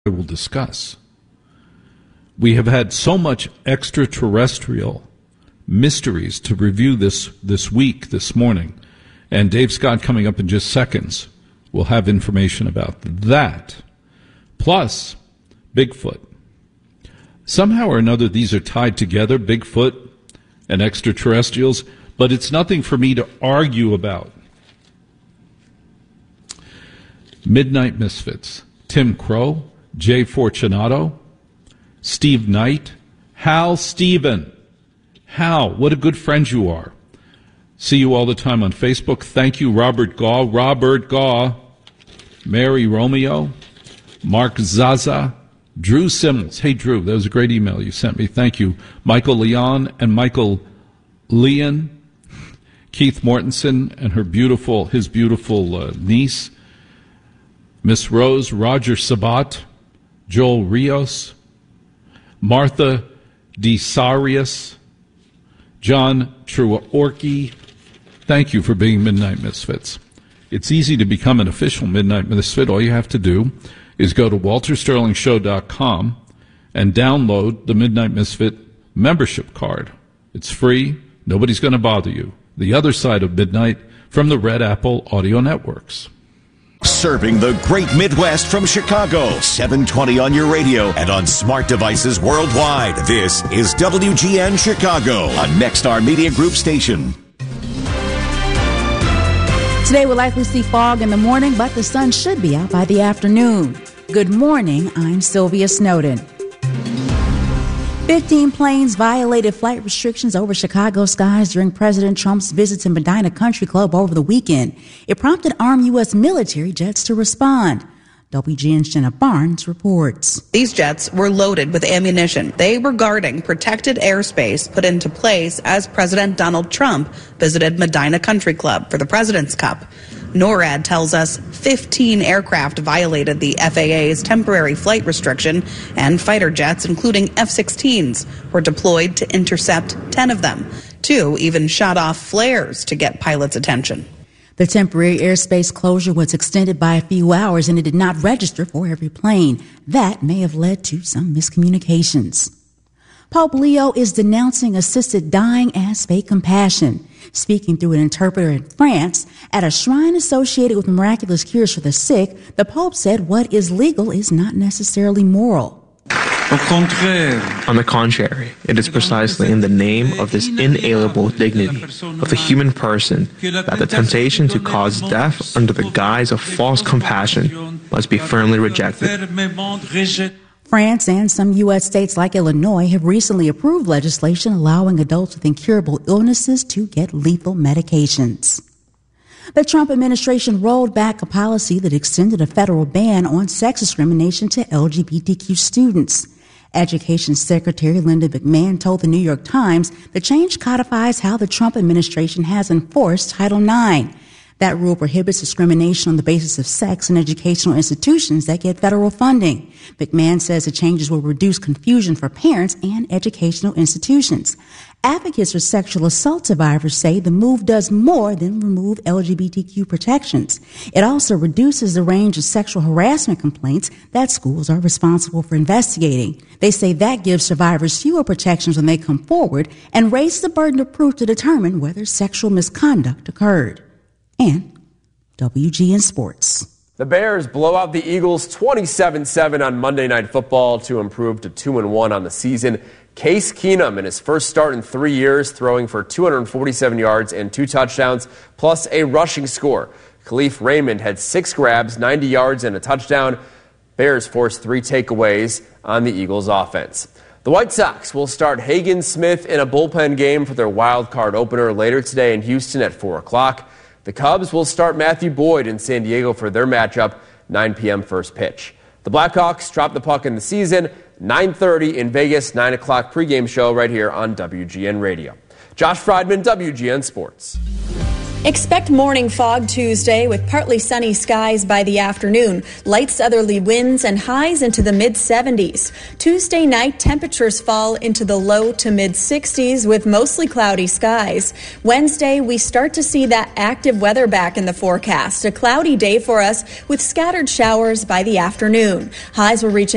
will discuss. We have had so much extraterrestrial mysteries to review this week, this morning, and Dave Scott coming up in just seconds will have information about that. Plus, Bigfoot. Somehow or another, these are tied together, Bigfoot and extraterrestrials, but it's nothing for me to argue about. Midnight Misfits. Tim Crow, Jay Fortunato, Steve Knight, Hal Steven. Hal, what a good friend you are. See you all the time on Facebook. Thank you, Robert Gaw, Mary Romeo, Mark Zaza, Drew Simmons. Hey, Drew, that was a great email you sent me. Thank you. Michael Leon and Michael Leon, Keith Mortensen and his beautiful niece, Miss Rose, Roger Sabat, Joel Rios, Martha DeSarius, John Truorki. Thank you for being Midnight Misfits. It's easy to become an official Midnight Misfit. All you have to do is go to waltersterlingshow.com and download the Midnight Misfit membership card. It's free. Nobody's going to bother you. The other side of midnight from the Red Apple Audio Networks. Serving the great Midwest from Chicago, 720 on your radio and on smart devices worldwide. This is WGN Chicago, a Nexstar Media Group station. Today we'll likely see fog in the morning, but the sun should be out by the afternoon. Good morning, I'm Sylvia Snowden. 15 planes violated flight restrictions over Chicago skies during President Trump's visit to Medina Country Club over the weekend. It prompted armed U.S. military jets to respond. WGN's Jenna Barnes reports. These jets were loaded with ammunition. They were guarding protected airspace put into place as President Donald Trump visited Medina Country Club for the President's Cup. NORAD tells us 15 aircraft violated the FAA's temporary flight restriction, and fighter jets, including F-16s, were deployed to intercept 10 of them. 2 even shot off flares to get pilots' attention. The temporary airspace closure was extended by a few hours, and it did not register for every plane. That may have led to some miscommunications. Pope Leo is denouncing assisted dying as fake compassion. Speaking through an interpreter in France, at a shrine associated with miraculous cures for the sick, the Pope said what is legal is not necessarily moral. On the contrary, it is precisely in the name of this inalienable dignity of the human person that the temptation to cause death under the guise of false compassion must be firmly rejected. France and some U.S. states like Illinois have recently approved legislation allowing adults with incurable illnesses to get lethal medications. The Trump administration rolled back a policy that extended a federal ban on sex discrimination to LGBTQ students. Education Secretary Linda McMahon told the New York Times the change codifies how the Trump administration has enforced Title IX. That rule prohibits discrimination on the basis of sex in educational institutions that get federal funding. McMahon says the changes will reduce confusion for parents and educational institutions. Advocates for sexual assault survivors say the move does more than remove LGBTQ protections. It also reduces the range of sexual harassment complaints that schools are responsible for investigating. They say that gives survivors fewer protections when they come forward and raises the burden of proof to determine whether sexual misconduct occurred. And WGN Sports. The Bears blow out the Eagles 27-7 on Monday Night Football to improve to 2-1 on the season. Case Keenum, in his first start in 3 years, throwing for 247 yards and 2 touchdowns, plus a rushing score. Khalif Raymond had 6 grabs, 90 yards, and a touchdown. Bears forced 3 takeaways on the Eagles' offense. The White Sox will start Hagen Smith in a bullpen game for their wild card opener later today in Houston at 4 o'clock. The Cubs will start Matthew Boyd in San Diego for their matchup, 9 p.m. first pitch. The Blackhawks drop the puck in the season, 9:30 in Vegas, 9 o'clock pregame show right here on WGN Radio. Josh Friedman, WGN Sports. Expect morning fog Tuesday with partly sunny skies by the afternoon, light southerly winds and highs into the mid-70s. Tuesday night, temperatures fall into the low to mid-60s with mostly cloudy skies. Wednesday, we start to see that active weather back in the forecast. A cloudy day for us with scattered showers by the afternoon. Highs will reach